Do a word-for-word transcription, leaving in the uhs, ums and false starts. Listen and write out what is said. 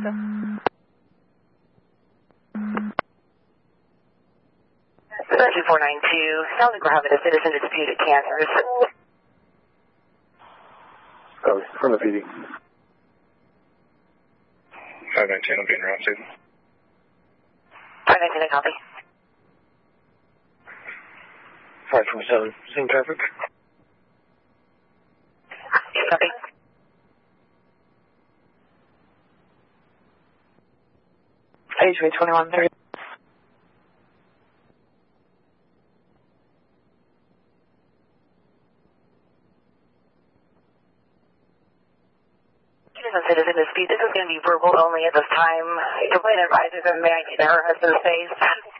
two four nine two, sounds like we're having a citizen dispute at Kansas. Oh, from the P D. five nineteen will be in round two. five nineteen, I copy. five twenty-seven, same traffic. Copy. H V twenty-one thirty. Citizen dispute. This is going to be verbal only at this time. Complainant advises and may I get her husband's face.